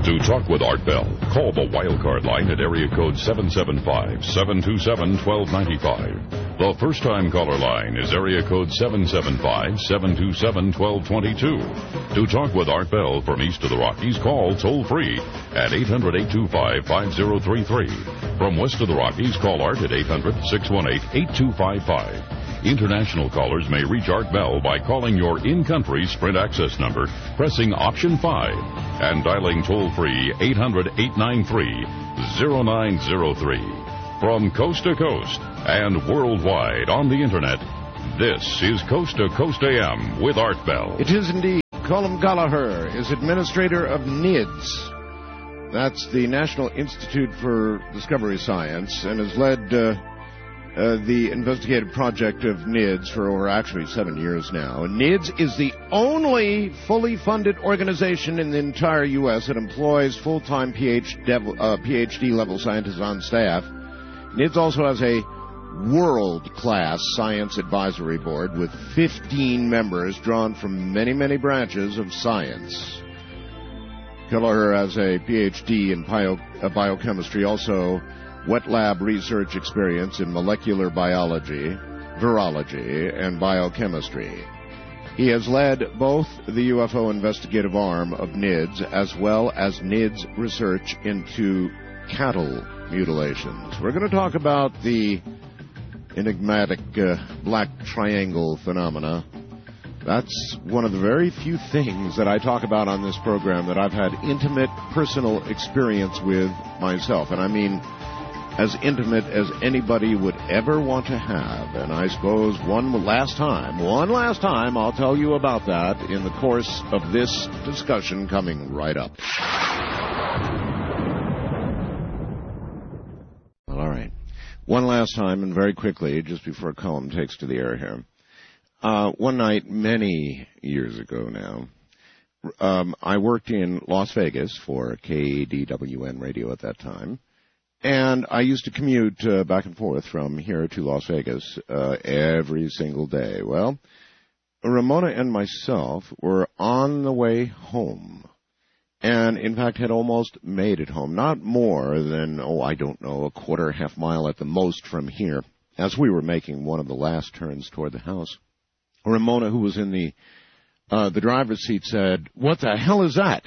To talk with Art Bell, call the Wildcard line at area code 775-727-1295. The first-time caller line is area code 775-727-1222. To talk with Art Bell from east of the Rockies, call toll-free at 800-825-5033. From west of the Rockies, call Art at 800-618-8255. International callers may reach Art Bell by calling your in-country Sprint access number, pressing option 5, and dialing toll-free 800-893-0903. From coast to coast and worldwide on the Internet, this is Coast to Coast AM with Art Bell. It is indeed. Colm Gallagher is administrator of NIDS. That's the National Institute for Discovery Science, and has led the investigative project of NIDS for over actually 7 years now. NIDS is the only fully funded organization in the entire U.S. that employs full-time PhD-level scientists on staff. NIDS also has a world-class science advisory board with 15 members drawn from many, many branches of science. Gallagher has a PhD in biochemistry, also wet lab research experience in molecular biology, virology, and biochemistry. He has led both the UFO investigative arm of NIDS as well as NIDS research into cattle mutilations. We're going to talk about the enigmatic black triangle phenomena. That's one of the very few things that I talk about on this program that I've had intimate personal experience with myself. And I mean as intimate as anybody would ever want to have. And I suppose one last time, I'll tell you about that in the course of this discussion coming right up. Well, all right. One last time, and very quickly, just before Colm takes to the air here. One night, many years ago now, I worked in Las Vegas for KDWN radio at that time. And I used to commute back and forth from here to Las Vegas every single day. Well, Ramona and myself were on the way home, and in fact had almost made it home. Not more than, a quarter, half mile at the most from here, as we were making one of the last turns toward the house. Ramona, who was in the driver's seat, said, "What the hell is that?"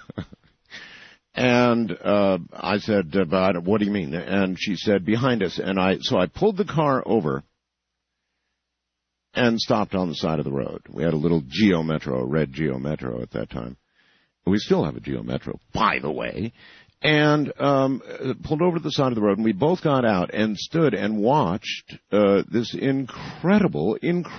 And I said, "What do you mean?" And she said, "Behind us." And so I pulled the car over and stopped on the side of the road. We had a little Geo Metro, a red Geo Metro at that time. We still have a Geo Metro, by the way. And pulled over to the side of the road, and we both got out and stood and watched this incredible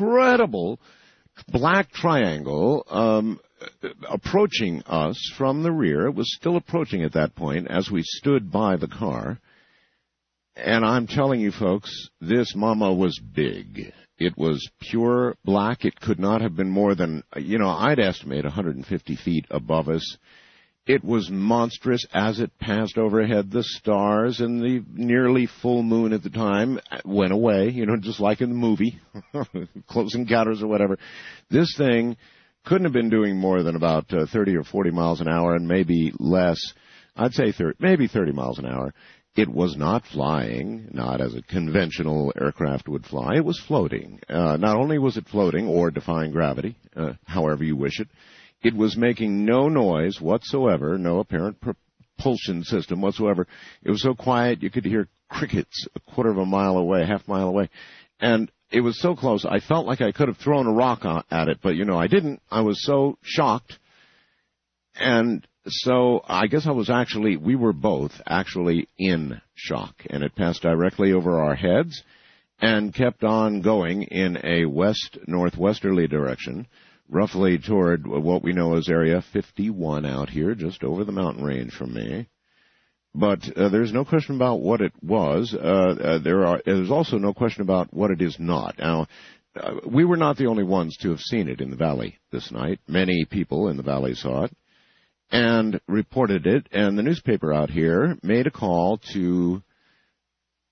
black triangle approaching us from the rear. It was still approaching at that point as we stood by the car. And I'm telling you, folks, this mama was big. It was pure black. It could not have been more than, I'd estimate 150 feet above us. It was monstrous as it passed overhead. The stars and the nearly full moon at the time went away, just like in the movie, Close Encounters or whatever. This thing couldn't have been doing more than about 30 or 40 miles an hour, and maybe less. I'd say maybe 30 miles an hour. It was not flying, not as a conventional aircraft would fly. It was floating. Not only was it floating or defying gravity, however you wish it, it was making no noise whatsoever, no apparent propulsion system whatsoever. It was so quiet you could hear crickets a quarter of a mile away, half mile away. And it was so close, I felt like I could have thrown a rock at it, but, I didn't. I was so shocked. And so I guess we were both actually in shock. And it passed directly over our heads and kept on going in a west-northwesterly direction, roughly toward what we know as Area 51 out here, just over the mountain range from me. But there's no question about what it was. There's also no question about what it is not. Now, we were not the only ones to have seen it in the valley this night. Many people in the valley saw it and reported it. And the newspaper out here made a call to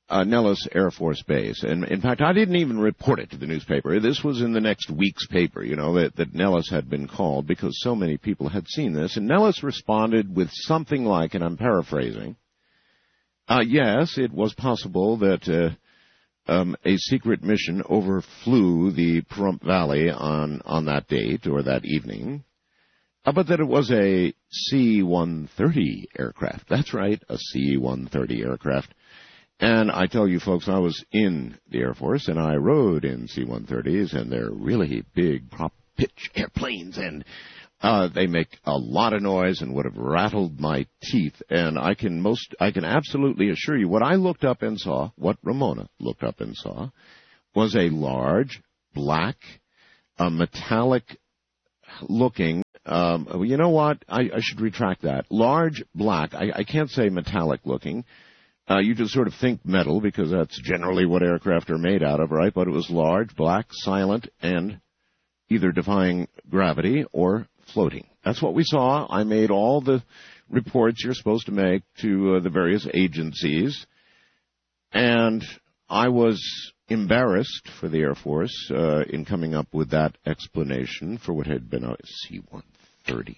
Nellis Air Force Base. And in fact, I didn't even report it to the newspaper. This was in the next week's paper, that Nellis had been called because so many people had seen this. And Nellis responded with something like, and I'm paraphrasing, yes, it was possible that a secret mission overflew the Pahrump Valley on that date or that evening, but that it was a C-130 aircraft. That's right, a C-130 aircraft. And I tell you folks, I was in the Air Force, and I rode in C-130s, and they're really big prop-pitch airplanes, and they make a lot of noise and would have rattled my teeth. And I can absolutely assure you what I looked up and saw, what Ramona looked up and saw, was a large, black, metallic-looking, you know what? I should retract that. Large, black, I can't say metallic-looking. You just sort of think metal because that's generally what aircraft are made out of, right? But it was large, black, silent, and either defying gravity or floating. That's what we saw. I made all the reports you're supposed to make to the various agencies, and I was embarrassed for the Air Force in coming up with that explanation for what had been a C-130.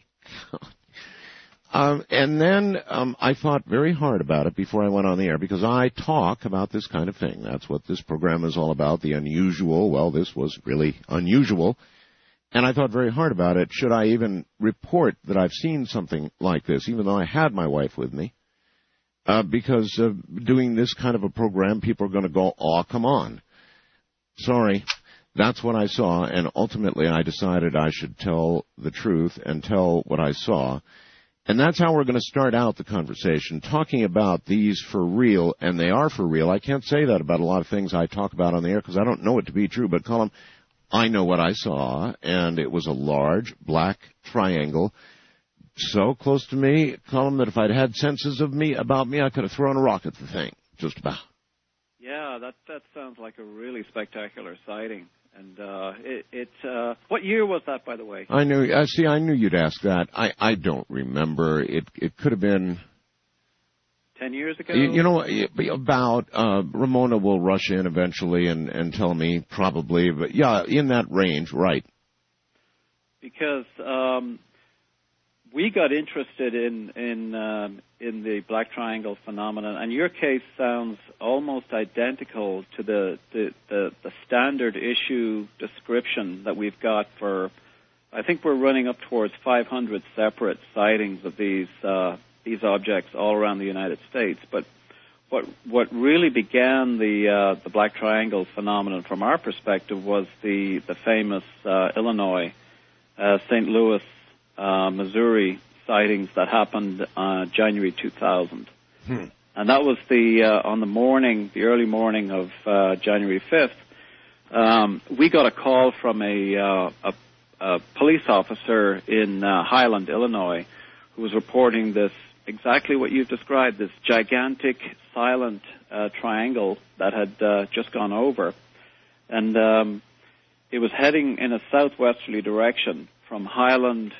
And then I thought very hard about it before I went on the air, because I talk about this kind of thing. That's what this program is all about, the unusual. Well, this was really unusual. And I thought very hard about it. Should I even report that I've seen something like this, even though I had my wife with me? Because doing this kind of a program, people are going to go, oh, come on. Sorry. That's what I saw, and ultimately I decided I should tell the truth and tell what I saw. And that's how we're going to start out the conversation, talking about these for real, and they are for real. I can't say that about a lot of things I talk about on the air because I don't know it to be true, but Colin, I know what I saw, and it was a large black triangle so close to me, Colin, that if I'd had senses about me, I could have thrown a rock at the thing, just about. Yeah, that sounds like a really spectacular sighting. And what year was that, by the way? I knew you'd ask that. I don't remember. It could have been 10 years ago. About Ramona will rush in eventually and tell me probably, but yeah, in that range, right? Because we got interested in the Black Triangle phenomenon, and your case sounds almost identical to the standard issue description that we've got for. I think we're running up towards 500 separate sightings of these objects all around the United States. But what really began the Black Triangle phenomenon from our perspective was the famous Illinois, St. Louis, Missouri sightings that happened January 2000. And that was the early morning of January 5th. We got a call from a police officer in Highland, Illinois, who was reporting this, exactly what you've described, this gigantic silent triangle that had just gone over. And it was heading in a southwesterly direction from Highland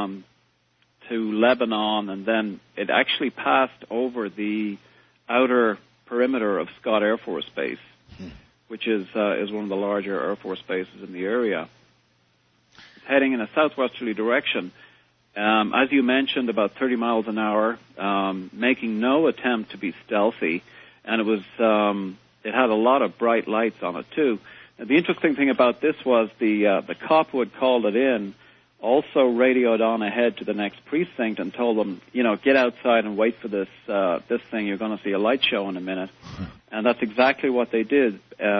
to Lebanon, and then it actually passed over the outer perimeter of Scott Air Force Base, which is one of the larger Air Force bases in the area. It's heading in a southwesterly direction, as you mentioned, about 30 miles an hour, making no attempt to be stealthy, and it had a lot of bright lights on it too. Now, the interesting thing about this was the cop who had called it in also radioed on ahead to the next precinct and told them, get outside and wait for this thing. You're going to see a light show in a minute. And that's exactly what they did.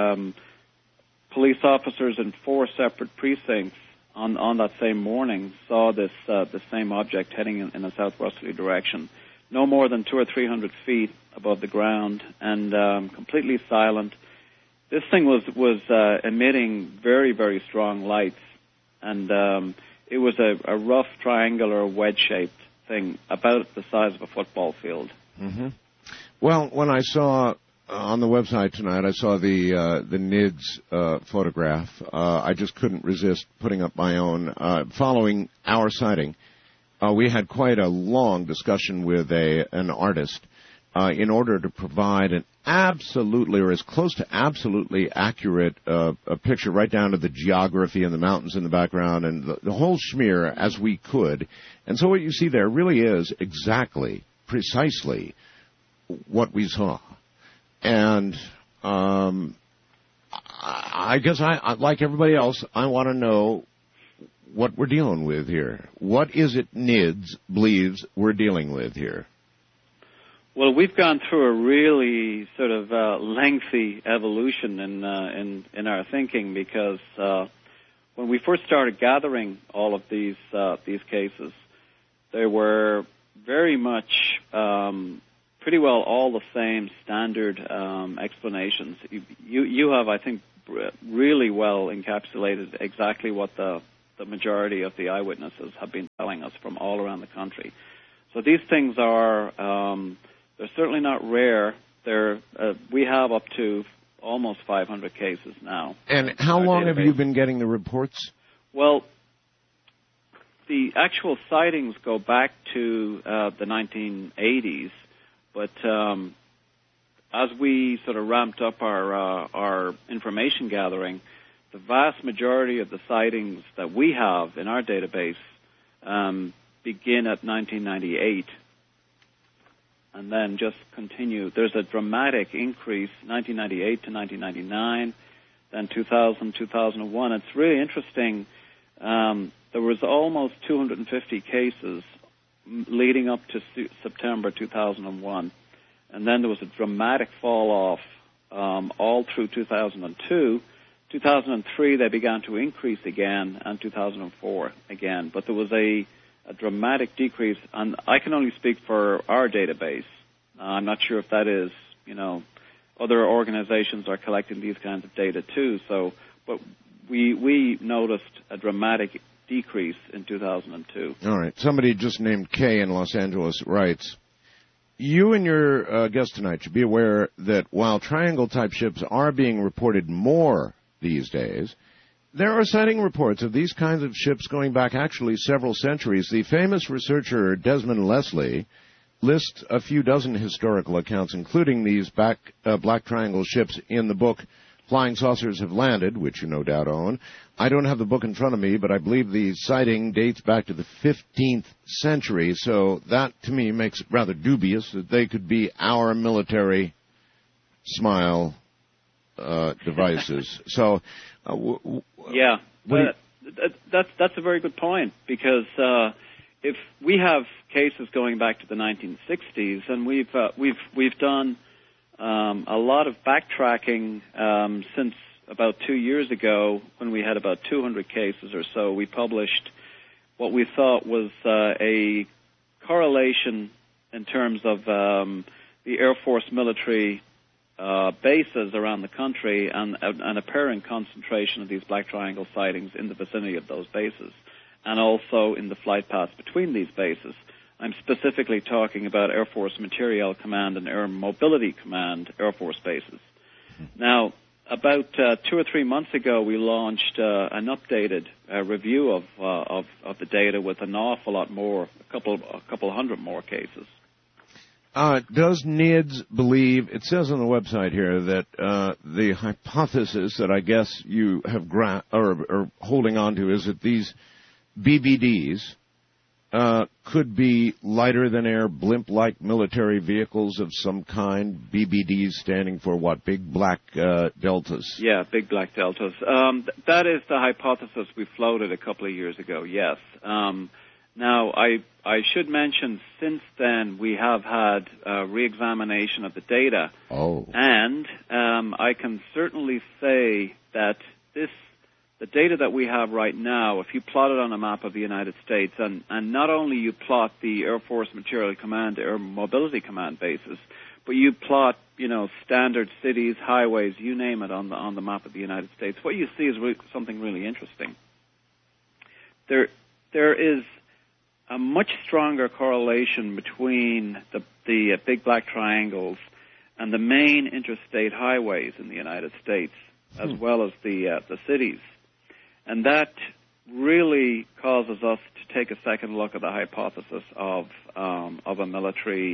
Police officers in 4 separate precincts on that same morning saw this same object heading in a southwesterly direction, no more than 200 or 300 feet above the ground, and completely silent. This thing was emitting very, very strong lights, and it was a rough triangular wedge-shaped thing about the size of a football field. Mm-hmm. Well, when I saw on the website tonight, I saw the NIDS photograph. I just couldn't resist putting up my own. Following our sighting, we had quite a long discussion with an artist in order to provide an absolutely, or as close to absolutely accurate a picture right down to the geography and the mountains in the background and the whole schmear as we could. And so what you see there really is exactly, precisely what we saw. And I guess I like everybody else, I want to know what we're dealing with here. What is it NIDS believes we're dealing with here? Well, we've gone through a really sort of lengthy evolution in our thinking, because when we first started gathering all of these cases, they were very much pretty well all the same standard explanations. You have, I think, really well encapsulated exactly what the majority of the eyewitnesses have been telling us from all around the country. So these things are, they're certainly not rare. We have up to almost 500 cases now. And how long have you been getting the reports? Well, the actual sightings go back to the 1980s, but as we sort of ramped up our information gathering, the vast majority of the sightings that we have in our database begin at 1998 and then just continue. There's a dramatic increase, 1998 to 1999, then 2000, 2001. It's really interesting. There was almost 250 cases leading up to September 2001. And then there was a dramatic fall-off all through 2002. 2003, they began to increase again, and 2004 again. But there was a dramatic decrease, and I can only speak for our database. I'm not sure if that is, other organizations are collecting these kinds of data too. So, but we noticed a dramatic decrease in 2002. All right. Somebody just named Kay in Los Angeles writes, you and your guest tonight should be aware that while triangle-type ships are being reported more these days, there are sighting reports of these kinds of ships going back actually several centuries. The famous researcher Desmond Leslie lists a few dozen historical accounts, including these black triangle ships in the book Flying Saucers Have Landed, which you no doubt own. I don't have the book in front of me, but I believe the sighting dates back to the 15th century, so that, to me, makes it rather dubious that they could be our military smile devices. So, yeah, that's a very good point, because if we have cases going back to the 1960s, and we've done a lot of backtracking since about 2 years ago, when we had about 200 cases or so. We published what we thought was a correlation in terms of the Air Force military bases around the country and an apparent concentration of these black triangle sightings in the vicinity of those bases, and also in the flight paths between these bases. I'm specifically talking about Air Force Materiel Command and Air Mobility Command Air Force bases. Now, about 2 or 3 months ago, we launched an updated review of the data with an awful lot more, a couple hundred more cases. Does NIDS believe, it says on the website here, that the hypothesis that I guess you have or holding on to is that these BBDs could be lighter-than-air blimp-like military vehicles of some kind, BBDs standing for what, big black deltas? Yeah, big black deltas. That is the hypothesis we floated a couple of years ago, yes. Now, I should mention, since then, we have had re-examination of the data. Oh. And I can certainly say that the data that we have right now, if you plot it on a map of the United States, and not only you plot the Air Force Materiel Command, Air Mobility Command bases, but you plot, standard cities, highways, you name it, on the map of the United States, what you see is something really interesting. There is a much stronger correlation between the big black triangles and the main interstate highways in the United States, as well as the cities. And that really causes us to take a second look at the hypothesis of a military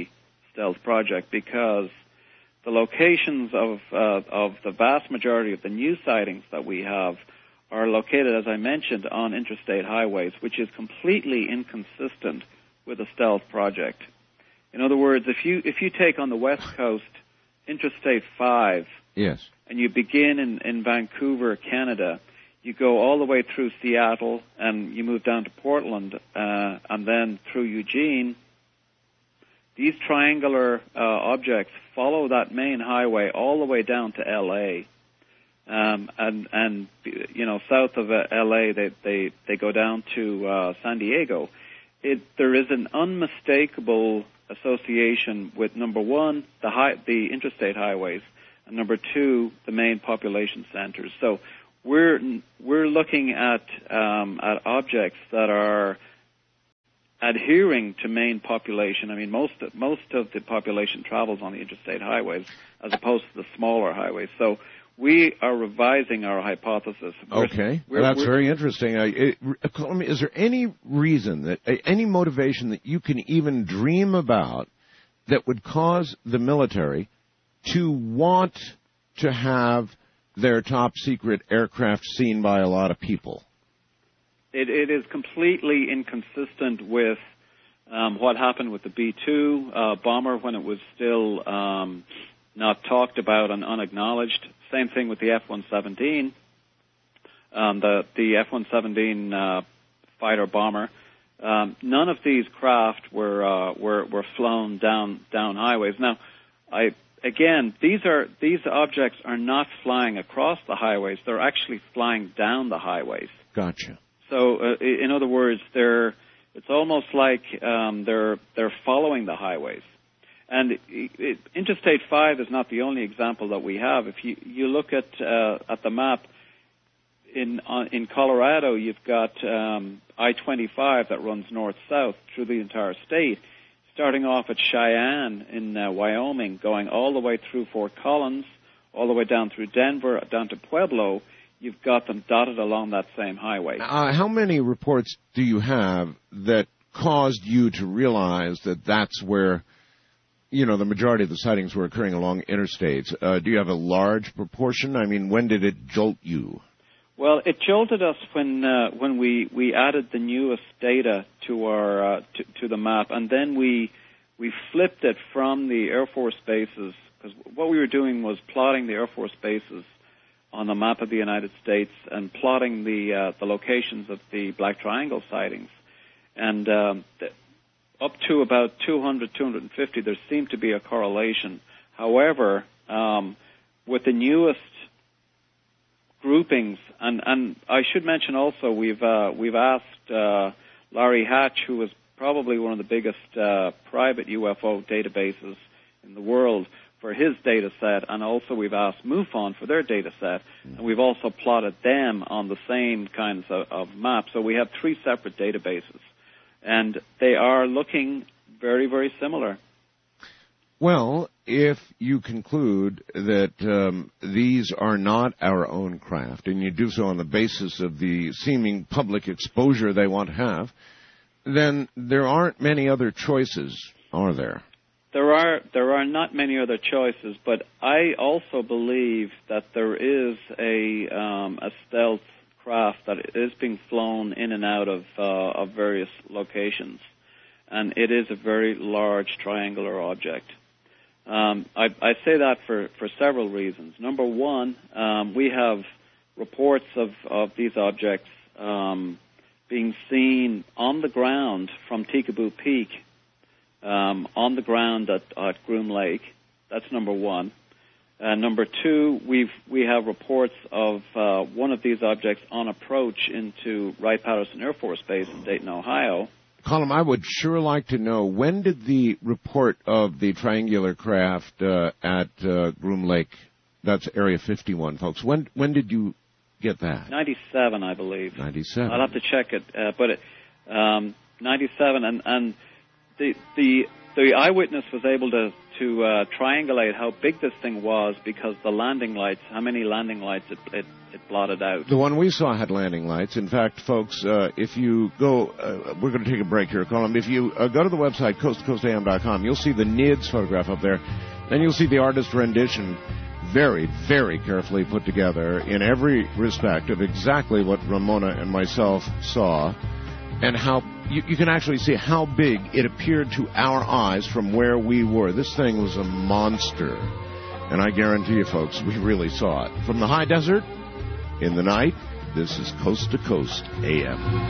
stealth project because the locations of the vast majority of the new sightings that we have are located, as I mentioned, on interstate highways, which is completely inconsistent with a stealth project. In other words, if you take on the West Coast Interstate 5, yes, and you begin in Vancouver, Canada, you go all the way through Seattle, and you move down to Portland, and then through Eugene, these triangular objects follow that main highway all the way down to L.A., and you know, south of L.A., they go down to San Diego. There is an unmistakable association with, number one, the interstate highways, and number two, the main population centers. So we're looking at objects that are adhering to main population. I mean, most of the population travels on the interstate highways as opposed to the smaller highways. So we are revising our hypothesis. Okay, that's very interesting. Is there any reason, any motivation that you can even dream about that would cause the military to want to have their top secret aircraft seen by a lot of people? It is completely inconsistent with what happened with the B-2 bomber when it was still not talked about and unacknowledged. Same thing with the F-117, the F-117 fighter bomber. None of these craft were flown down highways. Now, these objects are not flying across the highways; they're actually flying down the highways. Gotcha. So, in other words, it's almost like they're following the highways. And Interstate 5 is not the only example that we have. If you look at the map in Colorado, you've got I-25 that runs north-south through the entire state, starting off at Cheyenne in Wyoming, going all the way through Fort Collins, all the way down through Denver, down to Pueblo. You've got them dotted along that same highway. How many reports do you have that caused you to realize that that's where, you know, the majority of the sightings were occurring along interstates? Do you have a large proportion? I mean, when did it jolt you? Well, it jolted us when we added the newest data to our to the map, and then we flipped it from the Air Force bases, because what we were doing was plotting the Air Force bases on the map of the United States and plotting the locations of the Black Triangle sightings. And up to about 200, 250, there seemed to be a correlation. However, with the newest groupings, and I should mention also, we've asked Larry Hatch, who is probably one of the biggest private UFO databases in the world, for his data set, and also we've asked MUFON for their data set, and we've also plotted them on the same kinds of maps. So we have three separate databases, and they are looking very, very similar. Well, if you conclude that these are not our own craft, and you do so on the basis of the seeming public exposure they want to have, then there aren't many other choices, are there? There are not many other choices, but I also believe that there is a stealth craft that is being flown in and out of various locations, and it is a very large triangular object. I say that for several reasons. Number one, we have reports of these objects being seen on the ground from Tikaboo Peak, on the ground at Groom Lake. That's number one. Number two, we have reports of one of these objects on approach into Wright-Patterson Air Force Base in Dayton, Ohio. Colin, I would sure like to know, when did the report of the triangular craft at Groom Lake, that's Area 51, folks, when did you get that? 97, I believe. 97. I'll have to check it, but 97, and the eyewitness was able to to triangulate how big this thing was because the landing lights, how many landing lights it blotted out. The one we saw had landing lights. In fact, folks, if you go, we're going to take a break here, Colin. If you go to the website, coasttocoastam.com, you'll see the NIDS photograph up there. Then you'll see the artist rendition, very, very carefully put together in every respect of exactly what Ramona and myself saw, and how you can actually see how big it appeared to our eyes from where we were. This thing was a monster. And I guarantee you, folks, we really saw it. From the high desert, in the night, this is Coast to Coast AM.